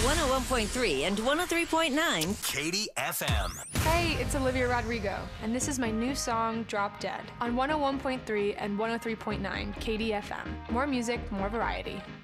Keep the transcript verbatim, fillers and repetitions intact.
one oh one point three and one oh three point nine. Katie F M. Hey, it's Olivia Rodrigo, and this is my new song, Drop Dead, on one oh one point three and one oh three point nine K D F M. More music, more variety.